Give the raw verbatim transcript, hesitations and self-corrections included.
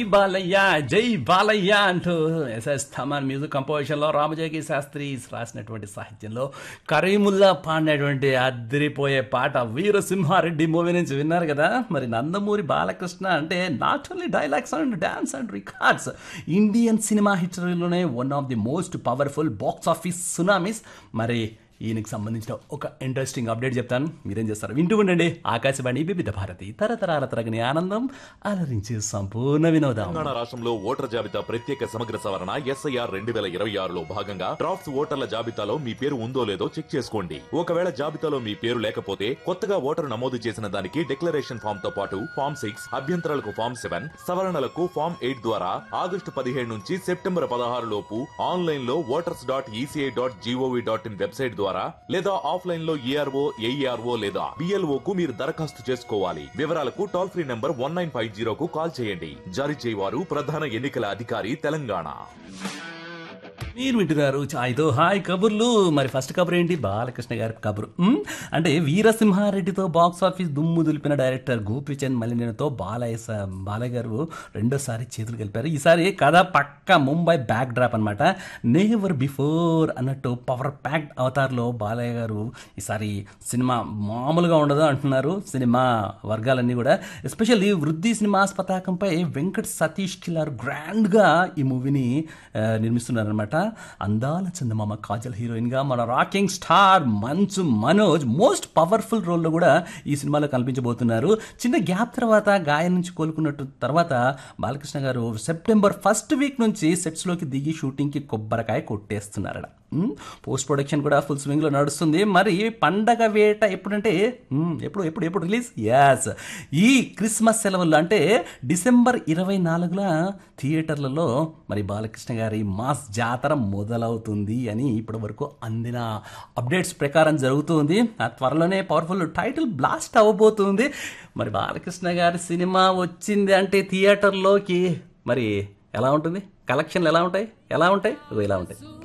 బాలయ్య జై బాలయ్య అంటూ SS Thaman music కంపోజిషన్లో Ramajogi Sastry రాసినటువంటి సాహిత్యంలో కరీముల్లా పాడినటువంటి అదిరిపోయే పాట వీరసింహారెడ్డి మూవీ నుంచి విన్నారు కదా. మరి నందమూరి బాలకృష్ణ అంటే not only dialogues and dance and records, Indian cinema హిస్టరీలోనే one of the most powerful box office tsunamis. మరి ఈయనకి సంబంధించిన ఒక ఇంట్రెస్టింగ్ అప్డేట్ చెప్తాను, మీరేం చేస్తారు వింటూ ఉండండి. ఆకాశవాణి వివిధ భారతి తరతరాల తరగని ఆనందం అలరించే సంపూర్ణ వినోదం. తెలంగాణ రాష్ట్రంలో ఓటర్ జాబితా ప్రత్యేక సమగ్ర సవరణ ఎస్ఐఆర్ రెండు వేల ఇరవై ఆరులో భాగంగా డ్రాఫ్ట్స్ ఓటర్ల జాబితాలో మీ పేరు ఉందో లేదో చెక్ చేసుకోండి. ఒకవేళ జాబితాలో మీ పేరు లేకపోతే కొత్తగా ఓటరు నమోదు చేసిన దానికి డిక్లరేషన్ ఫామ్ తో పాటు ఫామ్ సిక్స్, అభ్యంతరాలకు ఫామ్ సెవెన్, సవరణలకు ఫామ్ ఎయిట్ ద్వారా ఆగస్టు పదిహేడు నుంచి సెప్టెంబర్ పదహారు లోపు ఆన్లైన్ లో voters dot ECI dot GOV dot in website ద్వారా లేదా ఆఫ్లైన్ లో ఈఆర్ఓ, ఏఈఆర్ఓ లేదా బిఎల్ఓ కు మీరు దరఖాస్తు చేసుకోవాలి. వివరాలకు toll free number one nine five zero కు కాల్ చేయండి. జారీ చేయవారు ప్రధాన ఎన్నికల అధికారి తెలంగాణ. మీరు వింటున్నారు చాయ్తో హాయ్ కబుర్లు. మరి ఫస్ట్ కబుర్ ఏంటి? బాలకృష్ణ గారి కబురు. ఉమ్, అంటే వీరసింహారెడ్డితో బాక్స్ ఆఫీస్ దుమ్ము దులిపిన డైరెక్టర్ గోపీచంద్ మలినేనితో బాలయ్య స- బాలయ్య గారు రెండోసారి చేతులు కలిపారు. ఈసారి కథ పక్క ముంబై బ్యాక్ డ్రాప్ అనమాట. నెవర్ బిఫోర్ అన్నట్టు పవర్ ప్యాక్డ్ అవతార్లో బాలయ్య గారు ఈసారి సినిమా మామూలుగా ఉండదు అంటున్నారు సినిమా వర్గాలన్నీ కూడా. ఎస్పెషల్లీ వృద్ధి సినిమాస్ పతాకంపై వెంకట్ సతీష్ కిలార్ గ్రాండ్గా ఈ మూవీని నిర్మిస్తున్నారనమాట. అందాల చందమామ కాజల్ హీరోయిన్గా మన rocking star Manchu Manoj most powerful రోల్లో కూడా ఈ సినిమాలో కనిపించబోతున్నారు. చిన్న గ్యాప్ తర్వాత గాయం నుంచి కోలుకున్నట్టు తర్వాత బాలకృష్ణ గారు సెప్టెంబర్ ఫస్ట్ వీక్ నుంచి సెట్స్లోకి దిగి షూటింగ్కి కొబ్బరికాయ కొట్టేస్తున్నారట. పోస్ట్ ప్రొడక్షన్ కూడా ఫుల్ స్వింగ్లో నడుస్తుంది. మరి పండగ వేట ఎప్పుడంటే మ్మ్, ఎప్పుడు ఎప్పుడు ఎప్పుడు రిలీజ్? యాస్ ఈ క్రిస్మస్ సెలవుల్లో అంటే డిసెంబర్ ఇరవై నాలుగున థియేటర్లలో మరి బాలకృష్ణ గారి మాస్ జాతర మొదలవుతుంది అని ఇప్పటి వరకు అందిన అప్డేట్స్ ప్రకారం జరుగుతుంది. ఆ త్వరలోనే పవర్ఫుల్ టైటిల్ బ్లాస్ట్ అవ్వబోతుంది. మరి బాలకృష్ణ గారి సినిమా వచ్చింది అంటే థియేటర్లోకి మరి ఎలా ఉంటుంది? కలెక్షన్లు ఎలా ఉంటాయి? ఎలా ఉంటాయి? ఇగో ఇలా ఉంటాయి.